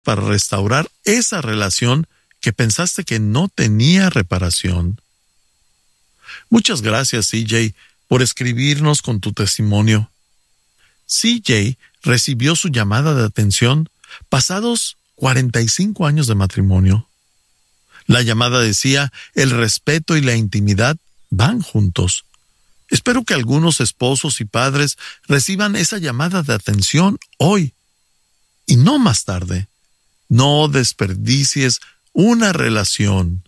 para restaurar esa relación que pensaste que no tenía reparación. Muchas gracias, CJ, por escribirnos con tu testimonio. CJ recibió su llamada de atención pasados 45 años de matrimonio. La llamada decía, el respeto y la intimidad van juntos. Espero que algunos esposos y padres reciban esa llamada de atención hoy y no más tarde. No desperdicies una relación.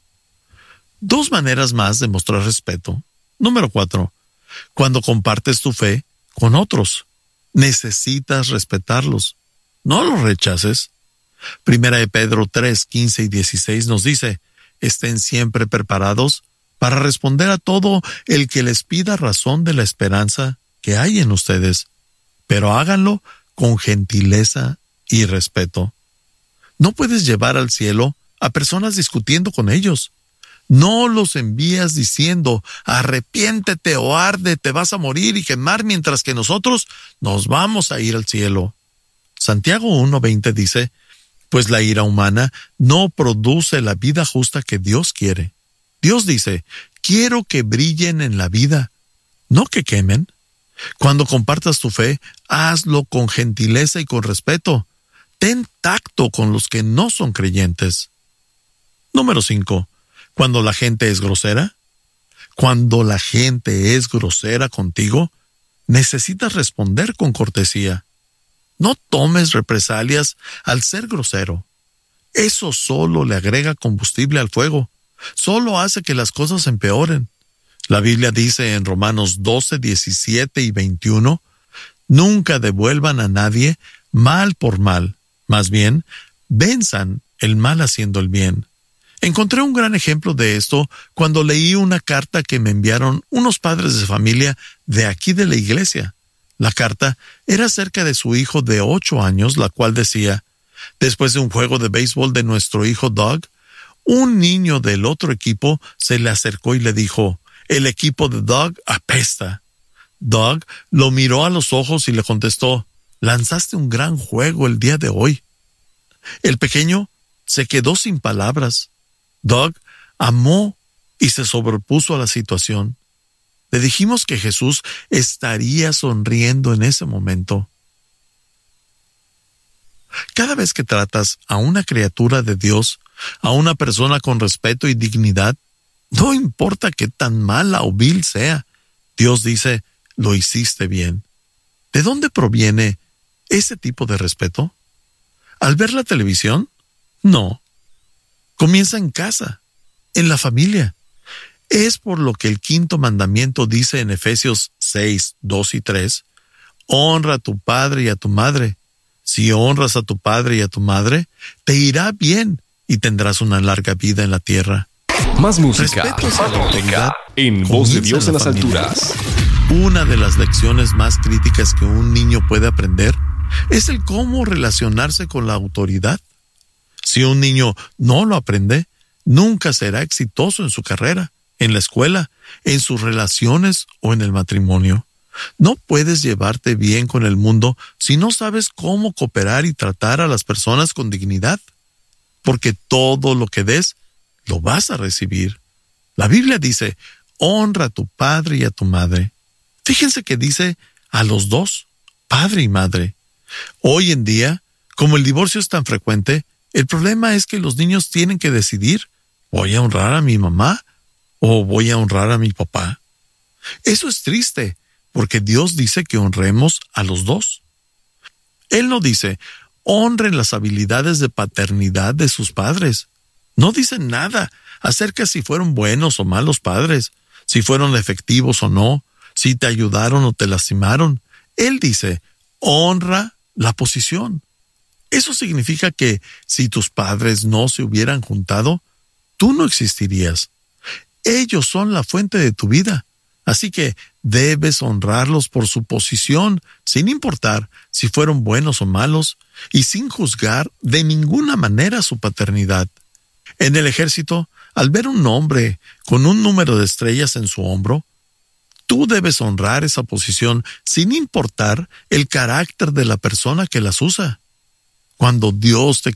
2 maneras más de mostrar respeto. Número 4. Cuando compartes tu fe con otros. Necesitas respetarlos. No los rechaces. Primera de Pedro 3, 15 y 16 nos dice, estén siempre preparados para responder a todo el que les pida razón de la esperanza que hay en ustedes, pero háganlo con gentileza y respeto. No puedes llevar al cielo a personas discutiendo con ellos. No los envías diciendo, arrepiéntete o arde, te vas a morir y quemar mientras que nosotros nos vamos a ir al cielo. Santiago 1:20 dice, pues la ira humana no produce la vida justa que Dios quiere. Dios dice, quiero que brillen en la vida, no que quemen. Cuando compartas tu fe, hazlo con gentileza y con respeto. Ten tacto con los que no son creyentes. Número 5. Cuando la gente es grosera. Cuando la gente es grosera contigo, necesitas responder con cortesía. No tomes represalias al ser grosero. Eso solo le agrega combustible al fuego. Solo hace que las cosas empeoren. La Biblia dice en Romanos 12, 17 y 21, nunca devuelvan a nadie mal por mal. Más bien, venzan el mal haciendo el bien. Encontré un gran ejemplo de esto cuando leí una carta que me enviaron unos padres de familia de aquí de la iglesia. La carta era acerca de su hijo de 8 años, la cual decía, después de un juego de béisbol de nuestro hijo Doug, un niño del otro equipo se le acercó y le dijo, el equipo de Doug apesta. Doug lo miró a los ojos y le contestó, lanzaste un gran juego el día de hoy. El pequeño se quedó sin palabras. Doug amó y se sobrepuso a la situación. Le dijimos que Jesús estaría sonriendo en ese momento. Cada vez que tratas a una criatura de Dios, a una persona con respeto y dignidad, no importa qué tan mala o vil sea, Dios dice, lo hiciste bien. ¿De dónde proviene ese tipo de respeto? ¿Al ver la televisión? No. Comienza en casa, en la familia. Es por lo que el 5º mandamiento dice en Efesios 6, 2 y 3, honra a tu padre y a tu madre. Si honras a tu padre y a tu madre, te irá bien y tendrás una larga vida en la tierra. Más música, Respeto hacia la autoridad en Voz de comienza Dios en en la las familia. alturas. Una de las lecciones más críticas que un niño puede aprender es el cómo relacionarse con la autoridad. Si un niño no lo aprende, nunca será exitoso en su carrera, en la escuela, en sus relaciones o en el matrimonio. No puedes llevarte bien con el mundo si no sabes cómo cooperar y tratar a las personas con dignidad, porque todo lo que des, lo vas a recibir. La Biblia dice, honra a tu padre y a tu madre. Fíjense que dice a los dos, padre y madre. Hoy en día, como el divorcio es tan frecuente, el problema es que los niños tienen que decidir, ¿voy a honrar a mi mamá o voy a honrar a mi papá? Eso es triste, porque Dios dice que honremos a los dos. Él no dice, honren las habilidades de paternidad de sus padres. No dice nada acerca si fueron buenos o malos padres, si fueron efectivos o no, si te ayudaron o te lastimaron. Él dice, honra la posición. Eso significa que si tus padres no se hubieran juntado, tú no existirías. Ellos son la fuente de tu vida. Así que debes honrarlos por su posición, sin importar si fueron buenos o malos, y sin juzgar de ninguna manera su paternidad. En el ejército, al ver un hombre con un número de estrellas en su hombro, tú debes honrar esa posición sin importar el carácter de la persona que las usa. cuando Dios te